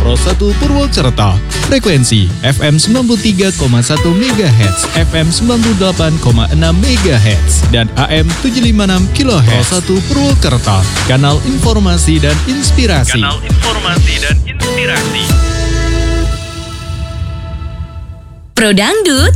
Poros 1 Purwokerto. Frekuensi FM 93,1 MHz, FM 98,6 MHz, dan AM 756 kHz. Poros 1 Purwokerto, kanal informasi dan inspirasi. Pro Dangdut.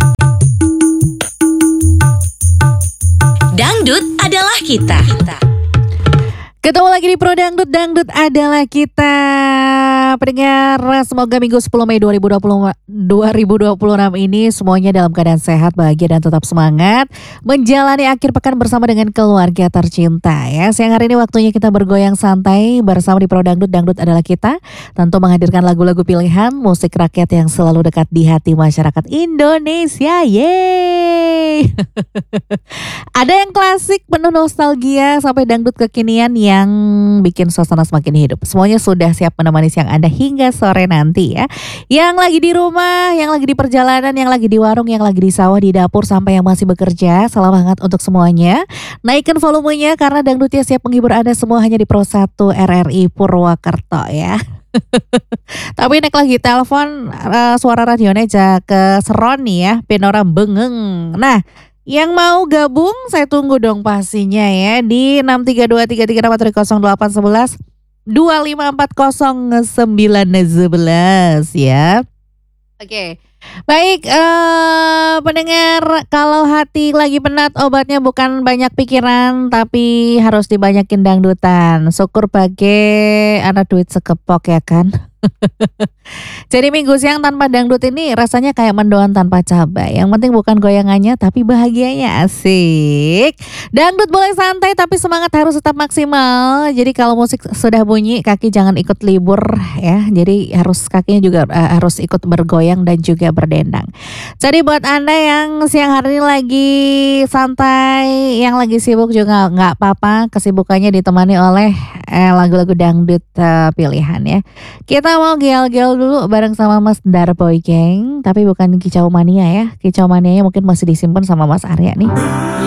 Dangdut adalah kita. Ketemu lagi di Pro Dangdut, Dangdut adalah kita. Pendengar, semoga Minggu 10 Mei 2026 ini semuanya dalam keadaan sehat, bahagia, dan tetap semangat menjalani akhir pekan bersama dengan keluarga tercinta ya. Siang hari ini waktunya kita bergoyang santai bersama di Pro Dangdut, Dangdut adalah kita. Tentu menghadirkan lagu-lagu pilihan musik rakyat yang selalu dekat di hati masyarakat Indonesia. Yeay! Ada yang klasik penuh nostalgia sampai dangdut kekinian yang bikin suasana semakin hidup. Semuanya sudah siap menemani siang Anda hingga sore nanti ya. Yang lagi di rumah, yang lagi di perjalanan, yang lagi di warung, yang lagi di sawah, di dapur, sampai yang masih bekerja. Salam hangat untuk semuanya. Naikkan volumenya karena dangdutnya siap menghibur Anda semua hanya di Pro 1 RRI Purwokerto ya. Tapi nek lagi telepon suara radionya aja ke Seron nih ya, penora bengeng. Nah, yang mau gabung saya tunggu dong pastinya ya di 632330811 25400911 ya. Oke. Baik, pendengar, kalau hati lagi penat obatnya bukan banyak pikiran tapi harus dibanyakin dangdutan. Syukur bagai anak duit sekepok ya kan. Jadi minggu siang tanpa dangdut ini rasanya kayak mendoan tanpa cabai. Yang penting bukan goyangannya tapi bahagianya, asik. Dangdut boleh santai tapi semangat harus tetap maksimal. Jadi kalau musik sudah bunyi kaki jangan ikut libur ya. Jadi harus kakinya juga harus ikut bergoyang dan juga berdendang. Jadi buat Anda yang siang hari ini lagi santai, yang lagi sibuk juga nggak apa-apa. Kesibukannya ditemani oleh lagu-lagu dangdut pilihan ya. Kita mau gel-gel dulu bareng sama Mas Darboy Gang. Tapi bukan Kicau Mania ya. Kicau Manianya mungkin masih disimpan sama Mas Arya nih.